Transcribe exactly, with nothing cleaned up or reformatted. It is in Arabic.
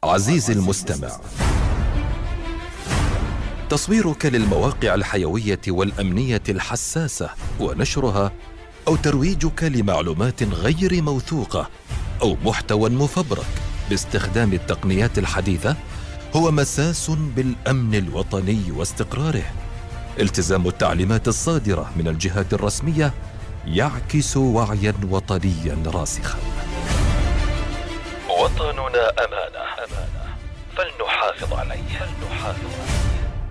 عزيزي المستمع، تصويرك للمواقع الحيوية والأمنية الحساسة ونشرها أو ترويجك لمعلومات غير موثوقة أو محتوى مفبرك باستخدام التقنيات الحديثة هو مساس بالأمن الوطني واستقراره. التزام التعليمات الصادرة من الجهات الرسمية يعكس وعيا وطنيا راسخا. وطننا أمانة، فلنحافظ عليه.